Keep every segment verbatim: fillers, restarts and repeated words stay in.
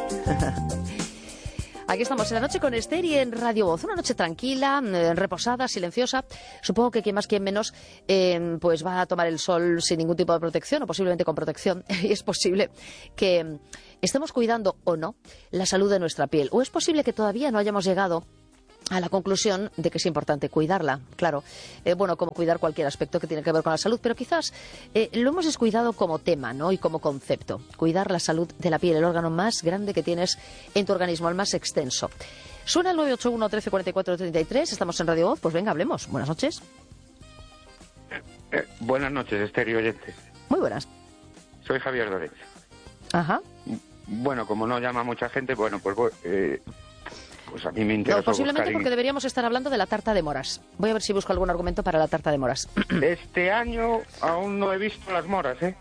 Aquí estamos en La Noche con Esther y en Radio Voz. Una noche tranquila, eh, reposada, silenciosa. Supongo que quien más, quien menos, eh, pues va a tomar el sol sin ningún tipo de protección o posiblemente con protección. Y es posible que estemos cuidando o no la salud de nuestra piel. O es posible que todavía no hayamos llegado a la conclusión de que es importante cuidarla, claro, eh, bueno, como cuidar cualquier aspecto que tiene que ver con la salud, pero quizás eh, lo hemos descuidado como tema, ¿no? Y como concepto, cuidar la salud de la piel, el órgano más grande que tienes en tu organismo, el más extenso. Suena el nueve ocho uno, trece, cuarenta y cuatro, treinta y tres, estamos en Radio Voz, pues venga, hablemos. Buenas noches. Eh, eh, buenas noches, Esther y oyentes. Muy buenas. Soy Javier Doret. Ajá. Bueno, como no llama mucha gente, bueno, pues voy... Eh... Pues a mí me interesa. No, posiblemente buscar... porque deberíamos estar hablando de la tarta de moras. Voy a ver si busco algún argumento para la tarta de moras. Este año aún no he visto las moras, ¿eh?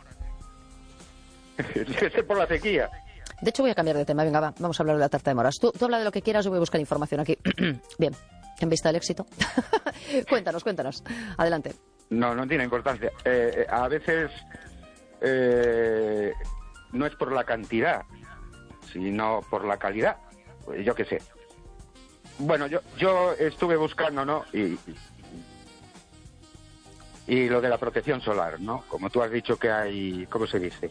Debe ser por la sequía. De hecho, voy a cambiar de tema. Venga, va, vamos a hablar de la tarta de moras. Tú, tú habla de lo que quieras, yo voy a buscar información aquí. Bien, en vista del éxito. Cuéntanos, cuéntanos. Adelante. No, no tiene importancia. Eh, a veces eh, no es por la cantidad, sino por la calidad. Pues yo qué sé. Bueno, yo yo estuve buscando, ¿no? Y, y, y lo de la protección solar, ¿no? Como tú has dicho que hay, ¿cómo se dice?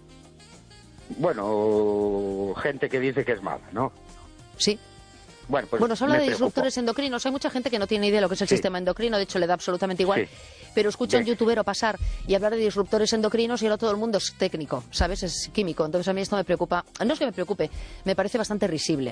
Bueno, gente que dice que es mala, ¿no? Sí. Bueno, pues bueno, se habla de preocupó. disruptores endocrinos. Hay mucha gente que no tiene idea de lo que es el Sí. sistema endocrino, de hecho le da absolutamente igual. Sí. Pero escucha a un De- youtubero pasar y hablar de disruptores endocrinos y ahora todo el mundo es técnico, ¿sabes? Es químico. Entonces a mí esto me preocupa. No es que me preocupe, me parece bastante risible.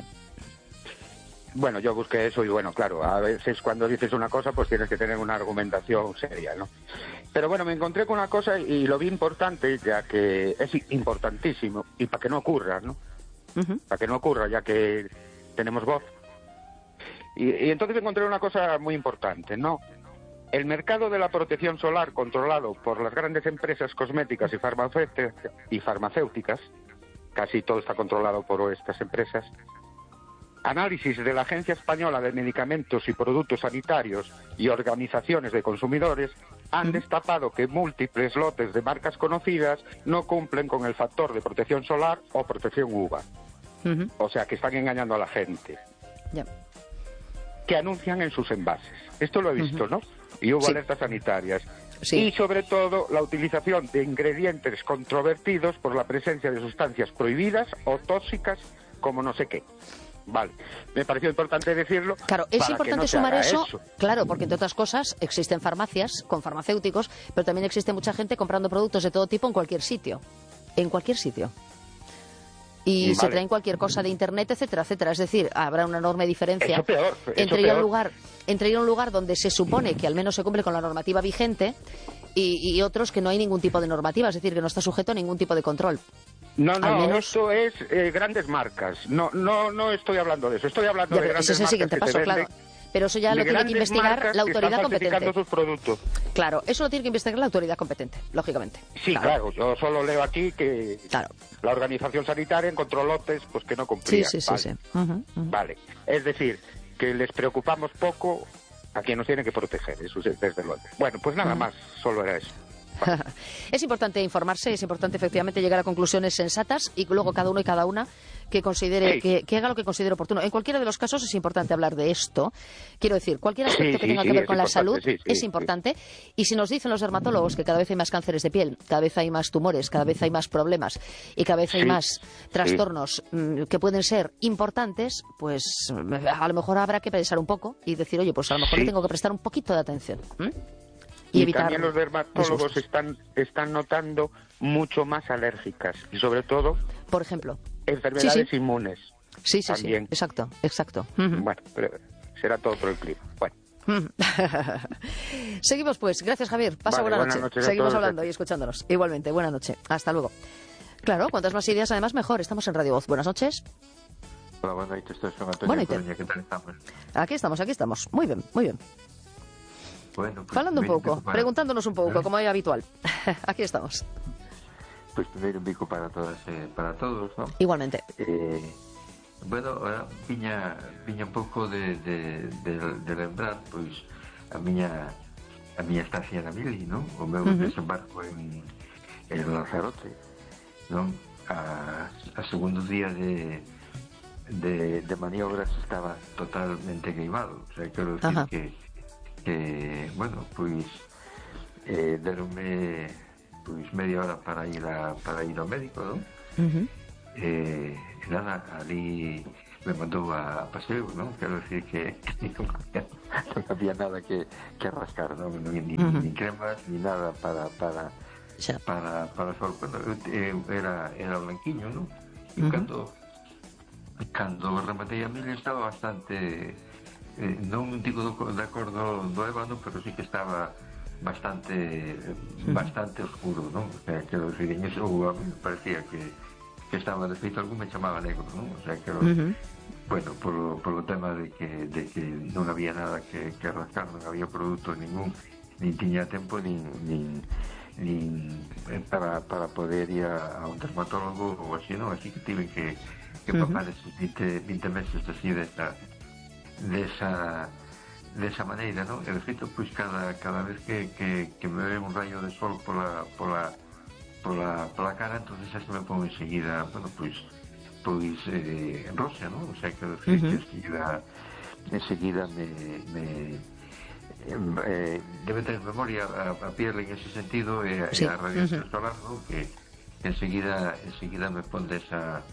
Bueno, yo busqué eso y bueno, claro, a veces cuando dices una cosa pues tienes que tener una argumentación seria, ¿no? Pero bueno, me encontré con una cosa y lo vi importante, ya que es importantísimo y para que no ocurra, ¿no? Uh-huh. Para que no ocurra, ya que tenemos voz. Y, y entonces encontré una cosa muy importante, ¿no? El mercado de la protección solar controlado por las grandes empresas cosméticas y farmacéuticas, y farmacéuticas, casi todo está controlado por estas empresas. Análisis de la Agencia Española de Medicamentos y Productos Sanitarios y organizaciones de consumidores han destapado que múltiples lotes de marcas conocidas no cumplen con el factor de protección solar o protección U V A. Uh-huh. O sea, que están engañando a la gente. Ya. Que anuncian en sus envases. Esto lo he visto, Uh-huh. ¿no? Y hubo Sí. alertas sanitarias. Sí. Y sobre todo la utilización de ingredientes controvertidos por la presencia de sustancias prohibidas o tóxicas como no sé qué. Vale, me pareció importante decirlo. Claro, es para importante que no se sumar haga eso, eso. claro, porque entre otras cosas existen farmacias con farmacéuticos, pero también existe mucha gente comprando productos de todo tipo en cualquier sitio, en cualquier sitio. Y Vale. se traen cualquier cosa de internet, etcétera, etcétera. Es decir, habrá una enorme diferencia Eso peor, eso entre ir a un peor. lugar, entre ir a un lugar donde se supone que al menos se cumple con la normativa vigente y, y otros que no hay ningún tipo de normativa, es decir, que no está sujeto a ningún tipo de control. No, Al no, menos- esto es eh, grandes marcas. No, no, no estoy hablando de eso. Estoy hablando Ya, de pero grandes ese es el marcas siguiente que te paso, venden, claro. Pero eso ya de lo tiene que grandes investigar marcas la que autoridad están falsificando competente. sus productos. Claro, eso lo tiene que investigar la autoridad competente, lógicamente. Sí, claro. Yo solo leo aquí que Claro. la organización sanitaria encontró lotes pues que no cumplían. Sí, sí, sí, Vale. sí. Ujú, ujú. Vale. Es decir, que les preocupamos poco a quien nos tiene que proteger, eso es desde luego. Bueno, pues nada Ujú. más, solo era eso. Es importante informarse, es importante efectivamente llegar a conclusiones sensatas y luego cada uno y cada una que considere Sí. que, que haga lo que considere oportuno. En cualquiera de los casos es importante hablar de esto. Quiero decir, cualquier aspecto Sí, que sí, tenga sí, que ver es con la importante, salud sí, sí, es sí. importante. Y si nos dicen los dermatólogos que cada vez hay más cánceres de piel, cada vez hay más tumores, cada vez hay más problemas y cada vez hay Sí, más trastornos mm, que pueden ser importantes, pues mm, a lo mejor habrá que pensar un poco y decir, oye, pues a lo mejor Sí. le tengo que prestar un poquito de atención. ¿m? Y, evitar también los dermatólogos disgustos. están, están notando mucho más alérgicas y sobre todo Por ejemplo. enfermedades Sí, sí. inmunes. Sí, sí, También. sí, exacto, exacto. Ujú. Bueno, pero será todo por el clima. Bueno, Ujú. Seguimos pues, gracias Javier, pasa Vale, buena buenas noche. noches a Seguimos todos, hablando gracias. y escuchándonos. Igualmente, buena noche, hasta luego. Claro, cuantas más ideas además mejor, estamos en Radio Voz. Buenas noches. Hola, buenas noches, soy Antonio Buena noche. Coruña, ¿qué tal estamos? Aquí estamos, aquí estamos. Muy bien, muy bien. Bueno, pues Hablando un primeiro poco, bico para- preguntándonos un poco, ¿Eh? como es habitual. Aquí estamos. Pues primeiro un bico para todas e para todos, ¿no? Igualmente. Eh, bueno, ahora viña, viña un pouco de, de, de, de lembrar, pois, a miña a miña estancia na Mili, non? O meu Ujú. desembarco en, en Lanzarote, non? a, a segundo día de, de, de maniobras estaba totalmente queimado. O sea, quero decir que, que, bueno, pois eh, deronme pois media hora para ir a, para ir ao médico, non? Uh-huh. Eh, e nada, ali me mandou a paseo, non? Quero decir que, que non, non había nada que, que rascar, non? Ni, ni, uh-huh. ni cremas, ni nada para para xa. para para sol. Bueno, eu, era era blanquiño, non? E uh-huh. cando cando rematei a mil estaba bastante eh, non digo do, de acordo do ébano, pero sí que estaba bastante uh-huh. bastante oscuro, non? O sea, quero decir, en eso a mí me parecía que que estaba, de feito, algún me chamaba negro, non? O sea, que uh-huh. bueno, polo, polo tema de que, de que non había nada que, que rascar, non había produto ningún, nin tiña tempo nin, nin, nin para, para poder ir a, a un dermatólogo ou así, non? Así que tive que, que uh-huh. papar esos vinte meses así desa desa desa maneira, non? E de feito, pois, cada, cada vez que, que, que me ve un rayo de sol pola, pola pola, pola cara, entonces xa se me pon enseguida, bueno, pois pois eh, rosa, non? O sea, que decir uh-huh. que enseguida enseguida me, me eh, debe ter memoria a, a piel en ese sentido e, sí. e a radiación uh-huh. solar, non? Que, que enseguida enseguida me pon desa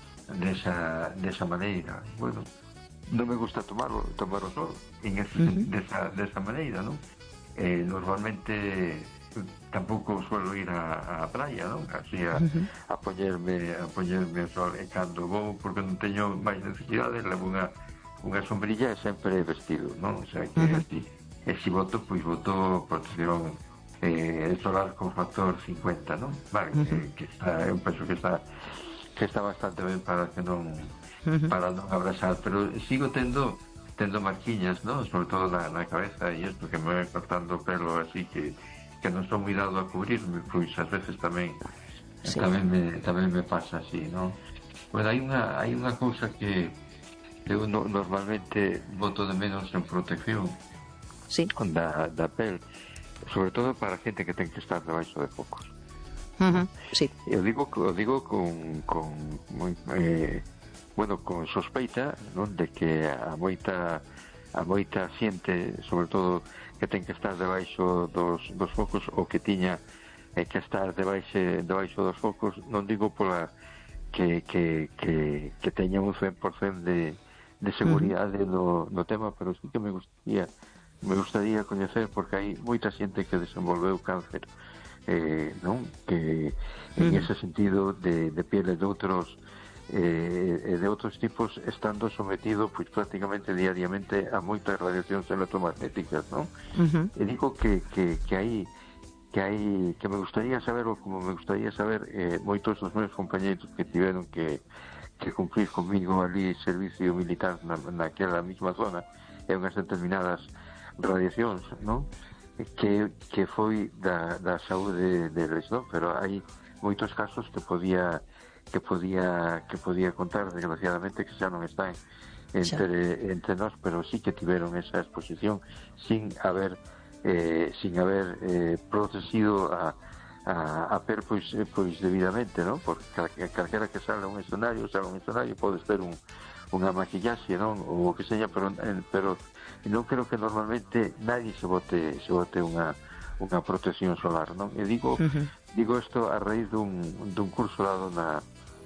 desa, desa maneira. Bueno, non me gusta tomarlo, tomar o sol en ese, uh-huh. desa, desa maneira, non? Eh, normalmente tampouco suelo ir a, a praia, non? Así a, uh-huh. a poñerme a poñerme o sol, e cando vou, porque non teño máis necesidade, levo unha unha sombrilla e sempre vestido, non? O sea, que uh-huh. así, e se voto, pois voto protección eh, solar con factor cincuenta, non? Vale, uh-huh. que, que está, eu penso que está que está bastante ben para que non uh-huh. para non abrasar, pero sigo tendo tendo marquiñas, non? Sobre todo na, na cabeza, e isto que me vai cortando o pelo así que que non son moi dado a cubrirme, pois ás veces tamén sí. tamén me tamén me pasa así, non? Bueno, hai unha hai unha cousa que eu no, normalmente boto de menos en protección sí. da, da pel, sobre todo para gente que ten que estar debaixo de focos. Uh-huh. Sí. Eu digo, eu digo con, con moi, eh, bueno, con sospeita, non, de que a moita a moita xente, sobre todo que ten que estar debaixo dos, dos focos, ou que tiña eh, que estar debaixo, debaixo dos focos, non digo pola que, que, que, que teña un cen por cento de, de seguridade uh-huh. no, no tema, pero sí que me gustaría me gustaría coñecer, porque hai moita xente que desenvolveu cáncer eh, non? Que en uh-huh. ese sentido de, de pieles de outros eh, de outros tipos, estando sometido pois prácticamente diariamente a moitas radiacións electromagnéticas, non? Uh-huh. E digo que, que, que hai que hai que me gustaría saber, ou como me gustaría saber eh, moitos dos meus compañeiros que tiveron que, que cumplir comigo ali servicio militar na, naquela mesma zona, e unhas determinadas radiacións, non? Que, que foi da, da saúde deles, non? Pero hai moitos casos que podía que podía que podía contar, desgraciadamente, que xa non están entre, entre nós, pero sí que tiveron esa exposición sin haber eh, sin haber eh, protegido a, a, a per pois, pois debidamente, non? Porque calquera que sale a un escenario, sale a un escenario, pode ter un, unha maquillaxe, non? Ou o que seña, pero, pero non creo que normalmente nadie se bote se bote unha unha protección solar, non? E digo uh-huh. digo isto a raíz dun, dun curso dado na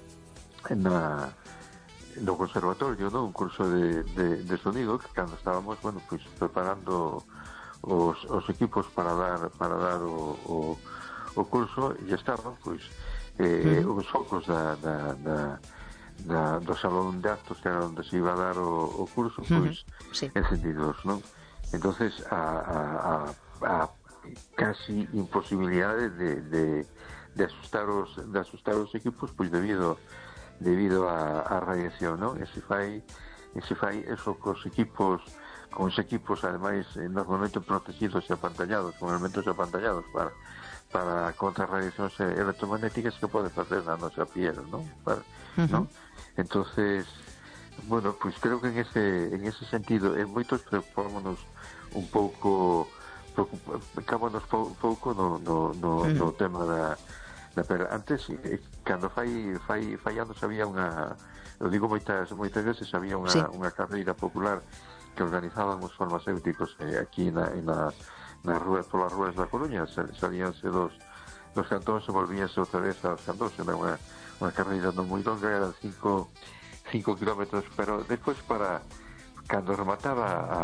na no conservatorio, non? Un curso de, de, de sonido, que cando estábamos, bueno, pois preparando os, os equipos para dar para dar o, o, o curso, e estaban, pois eh, uh-huh. os focos da, da, da Da, do salón de actos, que era onde se iba a dar o, o curso, pois uh-huh. sí. encendidos, non? Entonces a, a, a, a casi imposibilidade de, de, de asustar os de asustar os equipos, pois debido debido a, a radiación, non? E se fai e se fai eso cos equipos con os equipos ademais eh, normalmente protegidos e apantallados, con elementos apantallados para para contra radiacións electromagnéticas que pode facer na nosa piel, non? Para, uh-huh. non? Entonces, bueno, pues creo que en ese en ese sentido, en moitos preocupámonos un pouco preocupámonos pou, pouco no, no, no, uh-huh. no tema da, da pero antes, cando fai, fai, fai anos había unha, eu digo moitas, moitas veces, había unha, sí. unha carreira popular que organizaban os farmacéuticos eh, aquí na, na, nas rúas, polas rúas da Coruña, salíanse dos, dos cantóns e volvíanse outra vez aos cantóns, era unha, unha carreira non moi longa, eran cinco, cinco kilómetros, pero despois para, cando remataba a,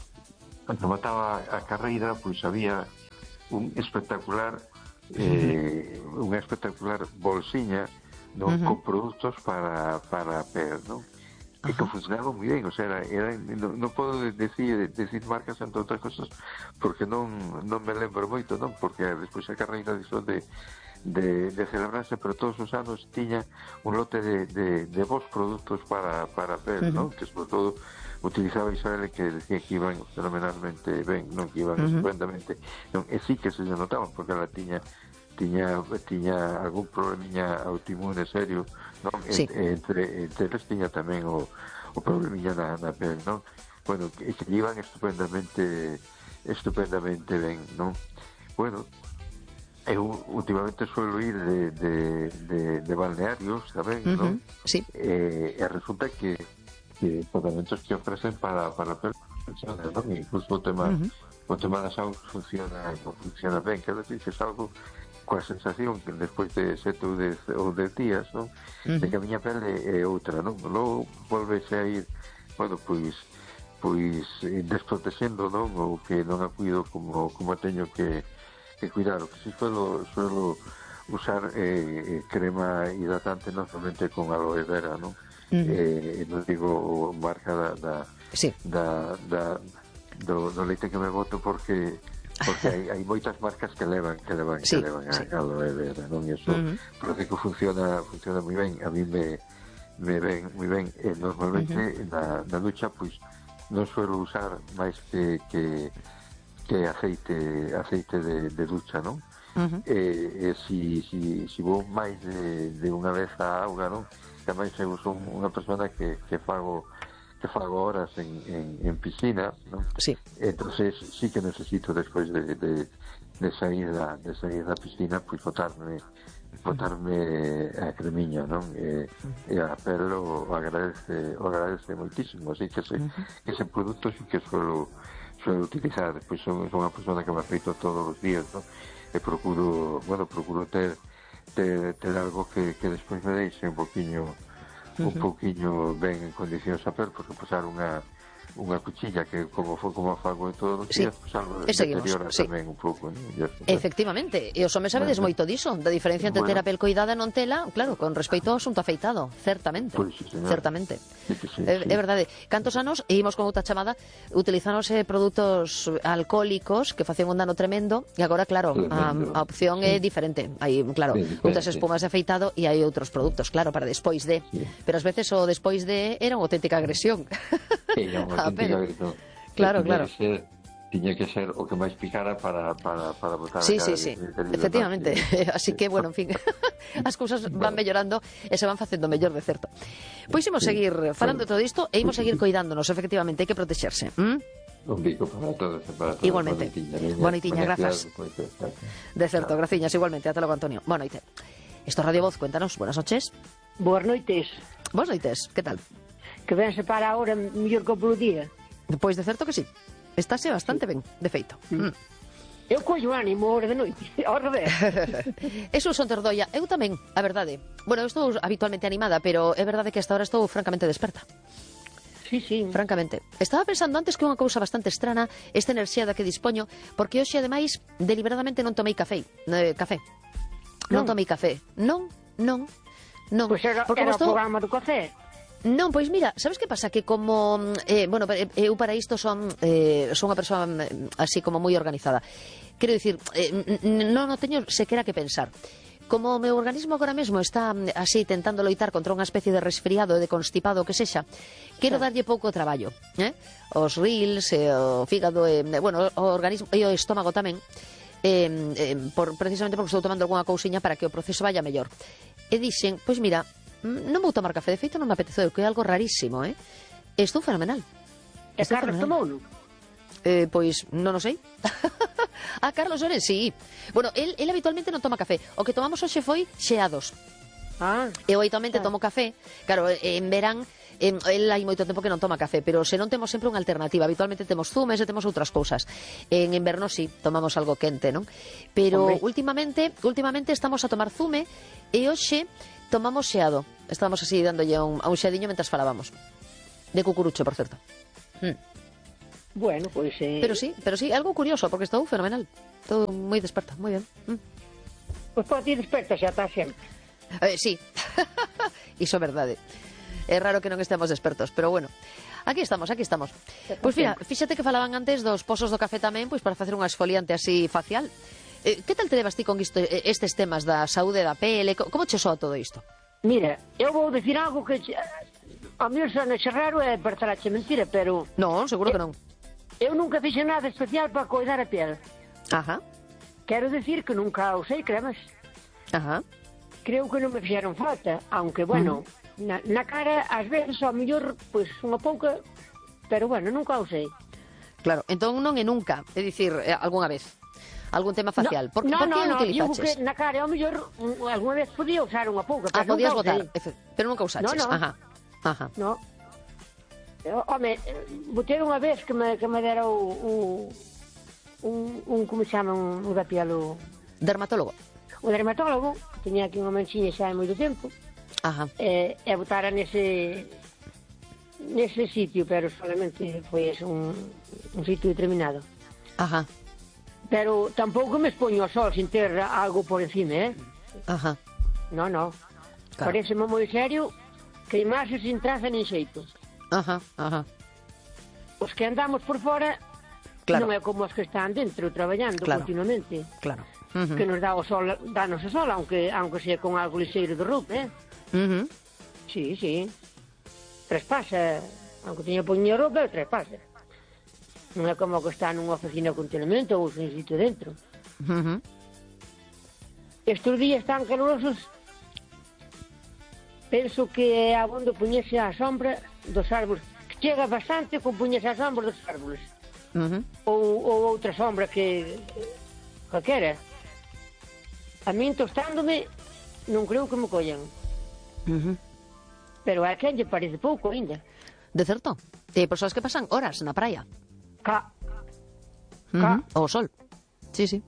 remataba a carreira, pois había un espectacular eh, unha espectacular bolsiña, non, uh-huh. con produtos para para per, non? E que funcionaba moi ben, o sea, era, era non, non podo decir decir marcas entre outras cosas porque non non me lembro moito, non? Porque despois a carreira diso de de, de celebrarse, pero todos os anos tiña un lote de, de, de bons produtos para, para per, uh-huh. non? Que sobre todo utilizaba Isabel, que decía que iban fenomenalmente ben, non? Que iban uh-huh. estupendamente, non? E sí que se notaban, porque ela tiña tiña tiña algún problemiña autoinmune serio, non? Sí. Entre, entre eles tiña tamén o, o problemiña na, na pel, non? Bueno, que, que iban estupendamente estupendamente ben, non? Bueno, eu últimamente suelo ir de, de, de, de balnearios, saben, uh-huh. non? Sí. E, e resulta que, que tratamentos que ofrecen para, para pel funciona, non? Incluso o tema, uh-huh. o tema das augas funciona, funciona ben, quero decir que é algo coa sensación que despois de sete ou dez, ou dez días, non? Uh-huh. De que a miña pele é outra, non? Logo volvese a ir, bueno, pois pois desprotexendo, non? Ou que non a cuido como, como teño que, que cuidar. O que si suelo, suelo usar eh, crema hidratante non somente con aloe vera, non? Uh-huh. Eh, non digo marca da, da, sí. da, da do, do leite que me boto porque porque hai, hai moitas marcas que levan que levan, sí, que levan sí. a aloe vera, non? E iso, uh-huh. parece que funciona funciona moi ben, a mí me me ven moi ben, e normalmente uh-huh. na, na ducha, pois non suelo usar máis que, que que aceite aceite de, de ducha, non? Uh-huh. E, e si, si, si vou máis de, de unha vez a auga, non? Tamén eu son unha persona que, que fago que fago horas en, en, en piscina, ¿no? Sí. Entonces sí que necesito despois de, de, de sair da de sair da piscina, pois botarme botarme a cremiña, non? E, e a pelo o agradece, o agradece moitísimo, así que ese, uh-huh. ese produto sí que suelo, suelo utilizar. Despois son, son unha persona que me afeito todos os días, non? E procuro, bueno, procuro ter ter, ter algo que, que despois me deixe un poquinho un uh-huh. pouquiño ben en condicións a pel, porque posar unha unha cuchilla que como foi como fago en todos os días, sí. Pues algo deteriora sí. tamén un pouco, ¿no? Efectivamente, e os homes sabedes bueno. moito diso, da diferencia entre bueno. ter a pel coidada e non tela, claro, con respecto ao asunto afeitado, certamente. Pues, sí, certamente. Sí, sí, é, sí. é verdade. Cantos anos e imos con outra chamada utilizándose produtos alcohólicos que facían un dano tremendo e agora, claro, a, a opción sí. é diferente. Hai, claro, outras espumas de afeitado e hai outros produtos, claro, para despois de. Sí. Pero ás veces o despois de era unha auténtica agresión. Sí, a auténtica agresión. Claro, claro. Ser, tiña que ser o que máis picara para, para, para botar sí, a sí, sí, efectivamente. Así que, bueno, en fin, as cousas van mellorando e se van facendo mellor de certo. Pois imos sí. seguir falando de todo isto e imos seguir coidándonos, efectivamente, hai que protexerse. ¿Mm? Un bico para todos, para todos. Igualmente. Bonitiña, grazas. De certo, graciñas, igualmente. Ata logo, Antonio. Boa noite. Esto Radio Voz, cuéntanos. Buenas noches. Boas noites. Boas noites, que tal? Que ben se para ahora mellor que polo día. Pois de certo que sí. Estáse bastante sí. ben, de feito. Mm. Eu collo ánimo hora de noite, ao revés. Eso son terdoia. Eu tamén, a verdade. Bueno, eu estou habitualmente animada, pero é verdade que esta hora estou francamente desperta. Sí, sí. Francamente. Estaba pensando antes que unha cousa bastante estrana esta enerxía da que dispoño, porque hoxe, ademais, deliberadamente non tomei café. Eh, café. Non, non tomei café. Non, non, non. Pois era, era estou... o programa do café. Non, pois mira, sabes que pasa? Que como, eh, bueno, eu para isto son eh, son unha persoa así como moi organizada. Quero dicir, eh, non, non teño sequera que pensar. Como o meu organismo agora mesmo está así tentando loitar contra unha especie de resfriado e de constipado que sexa, quero darlle pouco traballo, eh? Os rils, eh, o fígado, eh, bueno, o organismo e o estómago tamén, eh, eh, por, precisamente porque estou tomando algunha cousiña para que o proceso vaya mellor. E dixen, pois mira, non vou tomar café, de feito non me apeteceu, que é algo rarísimo, eh? Estou fenomenal. E Carlos tomouno? Eh, pois non o sei. Ah, Carlos Ores, sí. Bueno, él, él habitualmente non toma café. O que tomamos hoxe foi xeados. Ah, Eu habitualmente xa. tomo café, claro, en verán eh, el hai moito tempo que non toma café, pero se non temos sempre unha alternativa, habitualmente temos zumes e temos outras cousas. En inverno sí, tomamos algo quente, non? Pero Hombre. últimamente, últimamente estamos a tomar zume e hoxe tomamos xeado. Estamos así dándolle a un, a un xeadiño mentras falábamos. De cucurucho, por certo. Mm. Bueno, pois... Eh... Pero sí, pero sí, algo curioso, porque estou fenomenal. Estou moi desperta, moi ben. Mm. Pois pode ir desperta, xa está sempre. Eh, sí, iso é verdade. É raro que non estemos despertos, pero bueno. Aquí estamos, aquí estamos. Pois mira, fíxate que falaban antes dos pozos do café tamén, pois para facer unha esfoliante así facial. Eh, que tal te levas ti con isto, estes temas da saúde da pele? Como che soa todo isto? Mira, eu vou dicir algo que che- a mí sona che raro e parece mentira, pero Non, seguro que non. eu nunca fixe nada especial para coidar a piel. Ajá, Quero decir que nunca usei cremas. ajá. Creo que non me fixeron falta, aunque, bueno, na, na cara, ás veces, ao mellor, pois, unha pouca, pero, bueno, nunca a usei. Claro, entón non é nunca, é dicir, eh, algunha vez. Algún tema facial. Por, no, por no, que no, digo utilizaches? que na cara, ao mellor, un- alguna vez podía usar unha pouca, Ah, pero podías nunca votar, usei. efe- pero nunca usaches. No, no. Ajá, ajá. No. Eu, home, botei unha vez que me, que me dera o, o un, un, como se chama, un, o da piel, o, Dermatólogo. o dermatólogo, que tiña aquí unha manchiña xa hai moito tempo, Ajá. e, e botara nese nese sitio, pero solamente foi ese un, un sitio determinado. Ajá, Pero tampouco me expoño ao sol sin ter algo por encima, eh? ajá. No, no. Claro. Pareceme moi serio queimarse sin traza nin xeito. Ajá, ajá. Os que andamos por fora Claro. non é como os que están dentro traballando Claro. continuamente. Claro. Ujú. Que nos dá o sol, danos o sol, aunque, aunque sea con algo lixeiro de roupa, eh? Ujú. Sí, sí. Trespasa. Aunque teña poñía roupa, trespasa. Non é como que está nunha oficina continuamente ou un sitio dentro. Ujú. Estes días tan calorosos, penso que é abondo poñerse á sombra dos árboles. Que chega bastante con poñerse á sombra dos árboles. Ujú. Ou, ou outra sombra que calquera. A min tostándome non creo que me collan. Ujú. Pero a quen lle parece pouco ainda. De certo. Hai persoas que pasan horas na praia. Ca, Ujú. Ca. Ao sol. Sí, sí.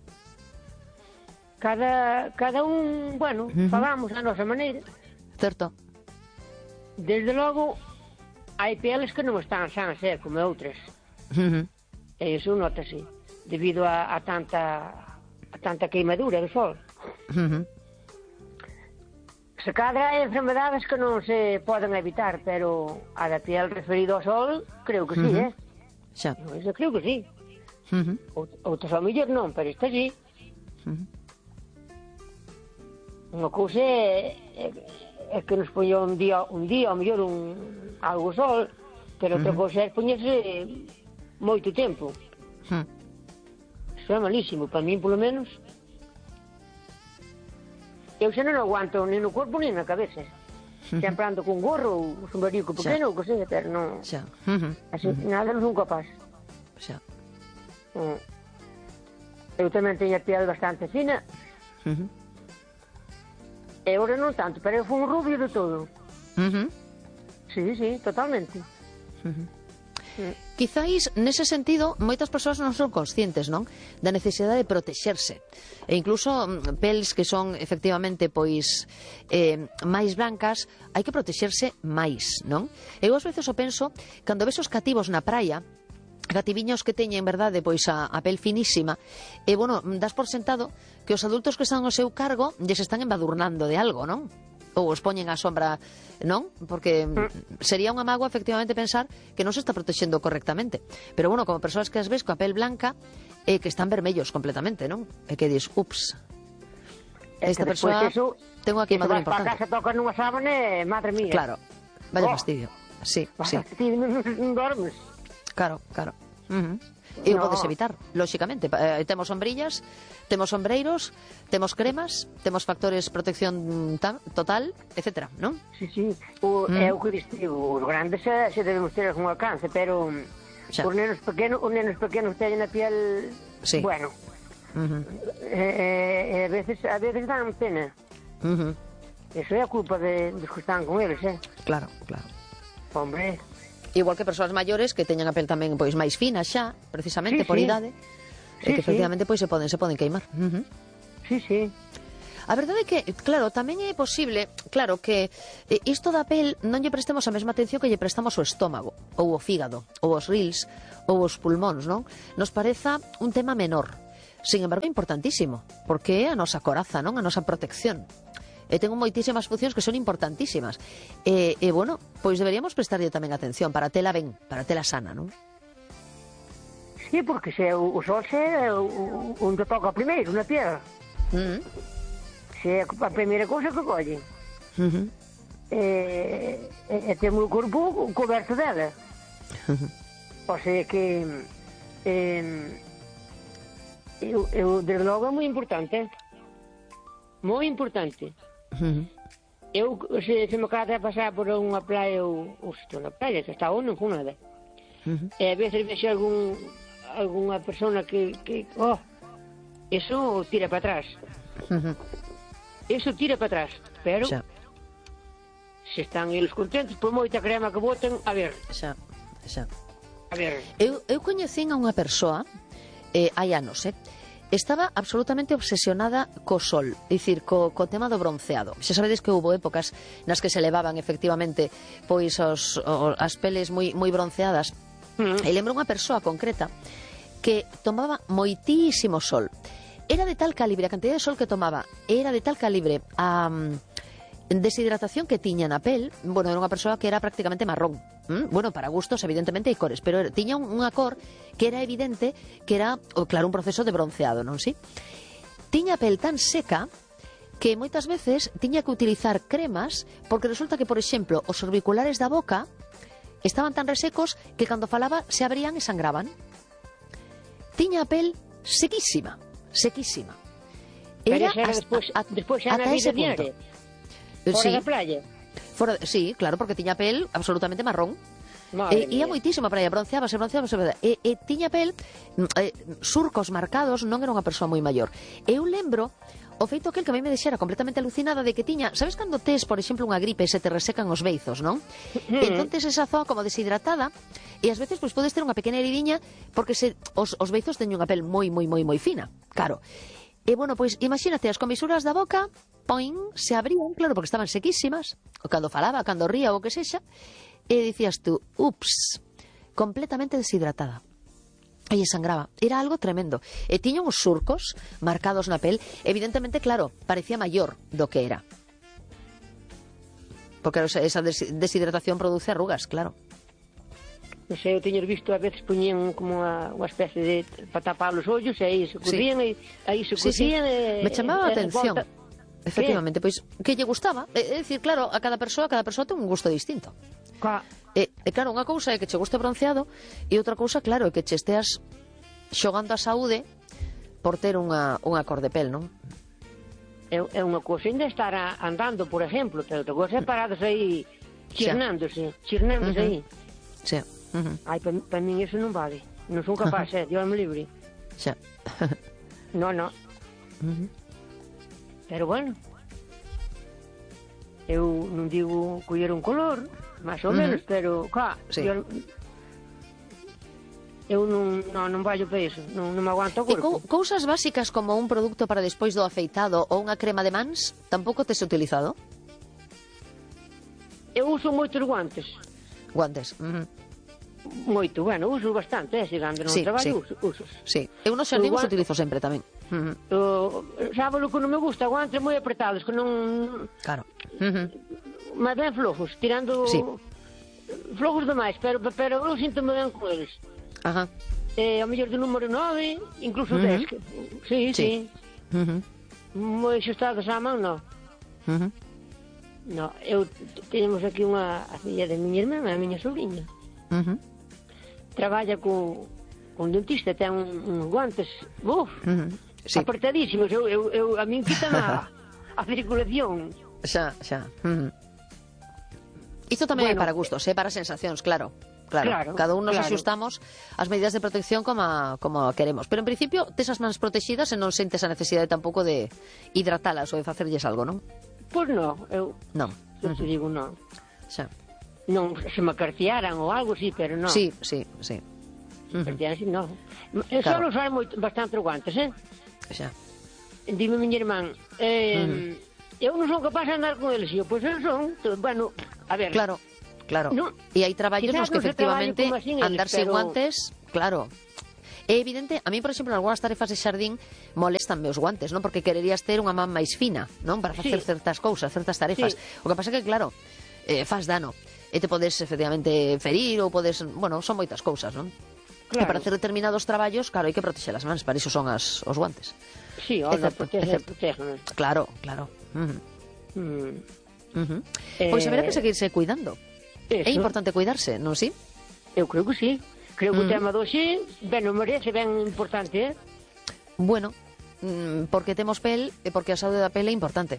cada, cada un, bueno, Ujú. falamos a nosa maneira. Certo. Desde logo, hai peles que non están sans, eh, como outras. Ujú. E iso notase, debido a, a tanta a tanta queimadura do sol. Ujú. Se cadra hai enfermedades que non se poden evitar, pero a da piel referido ao sol, creo que sí, Ujú. eh? Xa. Eso creo que sí. Ujú. Out- Outras ao mellor non, pero esta sí. Ujú. Unha cousa é, é, é que nos poña un día, un día, ao mellor un, algo sol, pero outra cousa é poñerse moito tempo. Ujú. Iso é malísimo, para min, polo menos. Eu xa non aguanto nin no corpo nin na cabeza. Sempre ando con gorro ou un sombarico pequeno, ou que seja, pero non... Xa. Ujú. Así, nada, non son capaz. Xa. Mm. Eu tamén teño a piel bastante fina, Ujú. e agora non tanto, pero eu fui un rubio de todo. Ujú. Sí, sí, totalmente. Quizáis, nese sentido, moitas persoas non son conscientes, non? Da necesidade de protexerse. E incluso mm, peles que son, efectivamente, pois, eh, máis blancas, hai que protexerse máis, non? Eu ás veces o penso, cando ves os cativos na praia, cativiños que teñen, verdade, pois a, a pel finísima, e, bueno, das por sentado que os adultos que están ao seu cargo lles están embadurnando de algo, non? Ou os poñen á sombra, non? Porque mm, sería unha mágoa, efectivamente, pensar que non se está protexendo correctamente. Pero, bueno, como persoas que as ves coa pel blanca, eh, que están vermellos completamente, non? E que dis, ups, É esta que despois persoa eso, ten unha que queimadura vas para importante. casa, tocas nunha sábana e, madre mía. Claro, vaya Oh. fastidio. Sí, Vas sí, ti non, non dormes. claro, claro. Uh -huh. E o No. podes evitar, lóxicamente. Eh, temos sombrillas, temos sombreiros, temos cremas, temos factores protección ta- total, etcétera, non? Sí, sí. O, Mm. É o que distribo. Os grandes xa, xa debemos ter algún alcance, pero Xa. os nenos pequenos, os nenos pequenos teñen a piel, Sí. bueno, Uh -huh. e, e, e a veces a veces dan pena. Uh -huh. Eso é a culpa de, dos que están con eles, eh? Claro, claro. Hombre... Igual que persoas maiores que teñan a pel tamén pois máis fina xa, precisamente Sí, por sí. idade, e Sí, que sí. efectivamente pois se poden se poden queimar. Uh-huh. Sí, sí. A verdade é que, claro, tamén é posible, claro, que eh, isto da pel non lle prestemos a mesma atención que lle prestamos ao estómago, ou ao fígado, ou aos rils, ou aos pulmóns, non? Nos pareza un tema menor. Sin embargo, é importantísimo, porque é a nosa coraza, non? A nosa protección. E ten moitísimas funcións que son importantísimas. E, e bueno, pois deberíamos prestarlle tamén atención para tela ben, para tela sana, non? Sí, porque se o, o sol se é o- onde toca primeiro, na piedra. Uh -huh. Se é a primeira cousa que collen. Uh -huh. E, e, e temos o corpo coberto dela. Uh -huh. O sea que... Eh, eu, eu, desde logo, é moi importante. Moi importante. Uh -huh. Eu, se, se me cada pasar por unha praia ou, ou estou na praia, que está ou non con nada. Uh -huh. E a veces vexo algún, alguna persona que, que, oh, eso tira para atrás. Uh -huh. Eso tira para atrás. Pero, Xa, se están eles contentos, por moita crema que boten, a ver, xa, xa. a ver. Eu, eu coñecín a unha persoa eh, hai anos, eh? Estaba absolutamente obsesionada co sol, dicir, co, co tema do bronceado. Xa sabedes que houve épocas nas que se levaban efectivamente pois os, o, as peles moi, moi bronceadas. Mm. E lembro unha persoa concreta que tomaba moitísimo sol. Era de tal calibre, a cantidad de sol que tomaba era de tal calibre a um, deshidratación que tiña na pel. Bueno, era unha persoa que era prácticamente marrón. ¿Mm? Bueno, para gustos, evidentemente, hai cores, pero era, tiña un, unha cor que era evidente que era, oh, claro, un proceso de bronceado, non si? Tiña a pel tan seca que moitas veces tiña que utilizar cremas porque resulta que, por exemplo, os orbiculares da boca estaban tan resecos que cando falaba se abrían e sangraban. Tiña a pel sequísima, sequísima. Pero xa era hasta- despois, a- despois xa ata na ese vida diaria. punto. Fora Sí, da playa. fora, sí, claro, porque tiña a pel absolutamente marrón. Madre E ia mía. moitísimo para aí, bronceábase, bronceábase, e, e tiña pel, mm, eh, surcos marcados, non era unha persoa moi maior. Eu lembro o feito aquel que a mí me deixera completamente alucinada de que tiña, sabes cando tes, por exemplo, unha gripe e se te resecan os beizos, non? Entón tes esa zoa como deshidratada e ás veces pois podes ter unha pequena heridiña porque se, os, os beizos teñen unha pel moi, moi, moi, moi fina, claro. E, bueno, pois, imagínate, as comisuras da boca, poin, se abrían, claro, porque estaban sequísimas, o cando falaba, cando ría ou o que sexa, e dicías tú, ups, completamente deshidratada. E sangraba. Era algo tremendo. E tiña uns surcos marcados na pel. Evidentemente, claro, parecía maior do que era. Porque esa des- deshidratación produce arrugas, claro. Non sei, eu teño visto a veces poñían como unha, unha especie de para tapar os ollos e aí se cosían e aí se Sí, sí. cosían e... Me chamaba a e atención. volta- Efectivamente, pois que lle gustaba. É dicir, claro, a cada persoa, cada persoa ten un gusto distinto. Ca- E, e claro, unha cousa é que che guste bronceado e outra cousa, claro, é que che esteas xogando a saúde por ter unha, unha cor de pel, non? É, é unha cousa ainda estar a- andando, por exemplo, pero outra cousa é parados aí chirnándose, chirnándose Ujú. aí. Xa. Uh-huh. Ai, para pa min eso non vale. Non son capaz, eh, Dios me libre. Xa. No, no. Uh-huh. Pero bueno, eu non digo coller un color, máis ou Ujú. menos, pero, ca, Sí. eu, eu non, non, non vallo para iso, non, non me aguanto o E corpo. cou cousas básicas como un produto para despois do afeitado ou unha crema de mans, tampouco tes utilizado? Eu uso moitos guantes, Guantes. Uh-huh. moito, bueno, uso bastante, eh, se gando non Sí, traballo, sí. uso, usos. Sí. Eu nos xardín os guan- utilizo sempre tamén. Uh-huh. O, sabe o que non me gusta, guantes moi apretados, que non, Claro. Uh-huh. máis ben flojos, tirando Sí. flojos demais, pero, pero eu sinto-me ben con eles. Ajá. Eh, ao mellor do número nove, incluso Ujú. dez, que, sí, Sí. sí, Uh-huh. moi xustados á man, non. Uh-huh. No, eu t- temos aquí unha a filla de miña irmã, a miña sobrinha. Uh-huh. Traballa co con dentista, ten un, uns guantes, uf, Uh-huh. Sí. apertadísimos. Eu, eu, eu, a min quítame a, a circulación. Xa, xa. Uh-huh. Isto tamén é Bueno, para gustos, é para sensacións, claro. Claro, Claro, cada un nos claro. axustamos as medidas de protección como, a, como a queremos. Pero en principio, tes as mans protegidas e non sentes a necesidade tampouco de hidratalas ou de facerlles algo, non? Pois non, eu, Non. eu te digo non. Xa. Non se me cartearan ou algo, sí, pero non. Sí, sí, sí. Cartearan, sí, non. Eu Claro. solo usar moito, bastante guantes, eh? Xa. Dime, miña irmán, eh, eu non son capaz de andar con eles. E eu, pois eu son, to- bueno, a ver... Claro, claro. No, E hai traballos quizás nos que non se traballe efectivamente como así eles, andar sen pero- guantes, claro. É evidente, a mí, por exemplo, en algunhas tarefas de xardín molestanme os guantes, non? Porque quererías ter unha man máis fina, non? Para facer Sí. certas cousas, certas tarefas. Sí. O que pasa é que, claro, eh, faz dano. E te podes, efectivamente, ferir ou podes... Bueno, son moitas cousas, non? E claro. para hacer determinados traballos, claro, hai que protexer as mans, para iso son as, os guantes. Sí, É olha, certo, é protege, certo. protege. Claro, claro. Uh Mm, -huh. Eh, Pois haberá que seguirse cuidando. É eso, importante cuidarse, non si? eu creo que sí. Creo que Mm. o tema do sí, ben, non merece, ben importante, eh? Bueno, mm, porque temos pel e porque a saúde da pel é importante.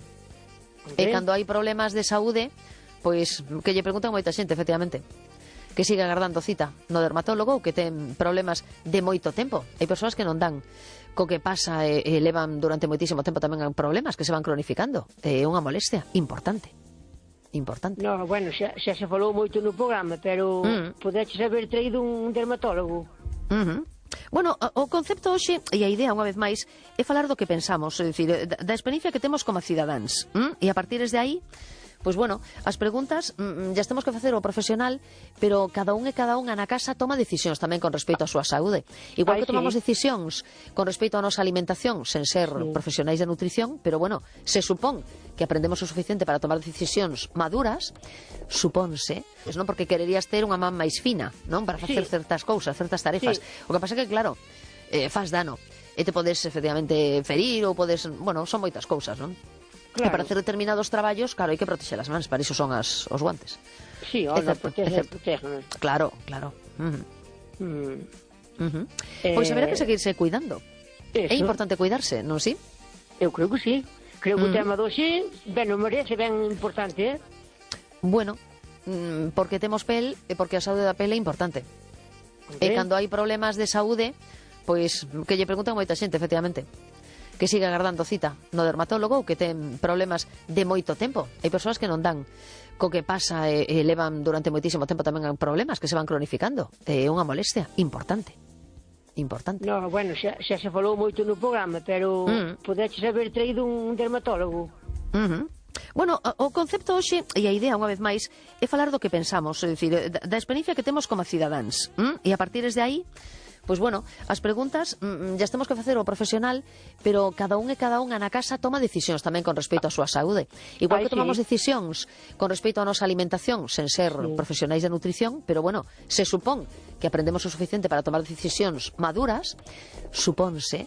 E Hombre, cando hai problemas de saúde, pois que lle preguntan moita xente, efectivamente, que siga agardando cita no dermatólogo ou que ten problemas de moito tempo. Hai persoas que non dan co que pasa e, e levan durante moitísimo tempo tamén problemas que se van cronificando. É unha molestia importante. Importante. No, bueno, xa, xa se falou moito no programa, pero Mm. podeches haber traído un dermatólogo. Uh -huh. Bueno, o o concepto hoxe e a idea, unha vez máis, é falar do que pensamos, é dicir, da, da experiencia que temos como cidadáns. ¿m? E a partir de aí, pois bueno, as preguntas mm, ya temos que facer o profesional, pero cada un e cada unha na casa toma decisións tamén con respecto á súa saúde. Igual Ai, que tomamos sí. decisións con respecto á nosa alimentación, sen ser Sí. profesionais de nutrición, pero bueno, se supón que aprendemos o suficiente para tomar decisións maduras, supónse, pois non porque quererías ter unha man máis fina, non? Para facer Sí. certas cousas, certas tarefas. Sí. O que pasa é que, claro, eh, faz dano. E te podes, efectivamente, ferir ou podes... Bueno, son moitas cousas, non? E Claro. para hacer determinados traballos, claro, hai que protexer as mans, para iso son as, os guantes. Sí, olha, certo, é protege, certo. protege. Claro, claro. Uh -huh. Mm. Uh -huh. Eh, Pois haberá que seguirse cuidando. Eso, É importante cuidarse, non si? eu creo que sí. Creo que Mm. o tema do sí, ben, non merece, ben importante, eh? Bueno, mm, porque temos pel e porque a saúde da pel é importante. E Hombre, cando hai problemas de saúde, pois que lle preguntan moita xente, efectivamente, que siga agardando cita no dermatólogo ou que ten problemas de moito tempo. Hai persoas que non dan co que pasa e, e levan durante moitísimo tempo tamén problemas que se van cronificando. É unha molestia importante. Importante. No, bueno, xa, xa se falou moito no programa, pero Mm. podeches haber traído un dermatólogo. Uh -huh. Bueno, o o concepto hoxe e a idea, unha vez máis, é falar do que pensamos, é dicir, da, da experiencia que temos como cidadáns. ¿m? E a partir de aí, pois bueno, as preguntas mm, ya temos que facer o profesional, pero cada un e cada unha na casa toma decisións tamén con respecto á súa saúde. Igual Ai, que tomamos sí. decisións con respecto á nosa alimentación, sen ser Sí. profesionais de nutrición, pero bueno, se supón que aprendemos o suficiente para tomar decisións maduras, supónse